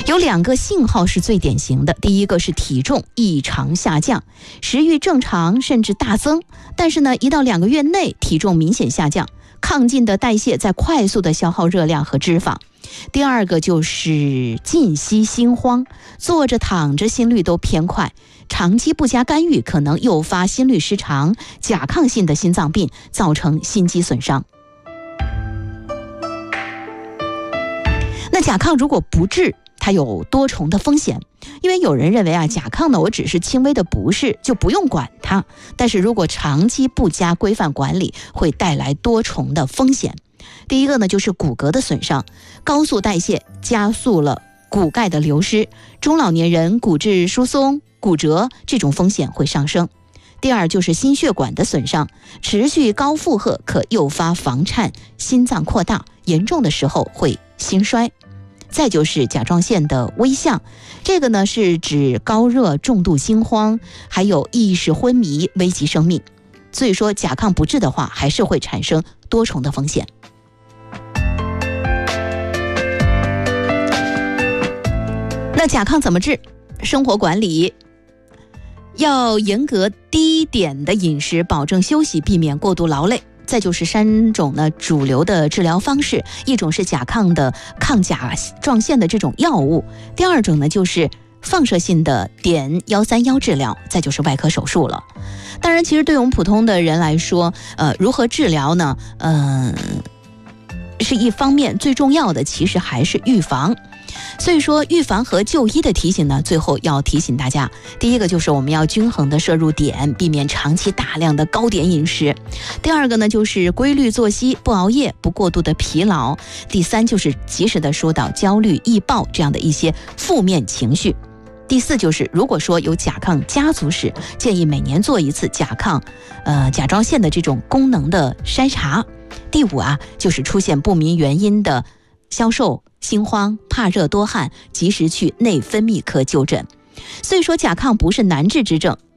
有2个信号是最典型的，第一个是体重异常下降，食欲正常甚至大增，但是呢1到2个月内体重明显下降，亢进的代谢在快速的消耗热量和脂肪。第二个就是静息心慌，坐着躺着心率都偏快，长期不加干预可能诱发心律失常、甲亢性的心脏病，造成心肌损伤。那甲亢如果不治，它有多重的风险。因为有人认为甲亢呢，我只是轻微的不适，就不用管它。但是如果长期不加规范管理，会带来多重的风险。第一个呢，就是骨骼的损伤，高速代谢加速了骨钙的流失，中老年人骨质疏松、骨折这种风险会上升。第二就是心血管的损伤，持续高负荷可诱发房颤、心脏扩大，严重的时候会心衰。再就是甲状腺的危象，这个呢是指高热、重度心慌，还有意识昏迷，危及生命。所以说甲亢不治的话，还是会产生多重的风险。那甲亢怎么治？生活管理要严格低碘的饮食，保证休息，避免过度劳累。再就是3种呢主流的治疗方式，一种是甲亢的抗甲状腺的这种药物，第二种呢就是放射性的碘131治疗，再就是外科手术了。当然其实对我们普通的人来说，如何治疗呢？是一方面，最重要的其实还是预防。所以说预防和就医的提醒呢，最后要提醒大家，第一个就是我们要均衡的摄入碘，避免长期大量的高碘饮食。第二个呢就是规律作息，不熬夜，不过度的疲劳。第三就是及时的疏导焦虑、易暴这样的一些负面情绪。第四就是如果说有甲亢家族史，建议每年做一次甲状腺的这种功能的筛查。第五就是出现不明原因的消瘦、心慌、怕热多汗，及时去内分泌科就诊。所以说甲亢不是难治之症，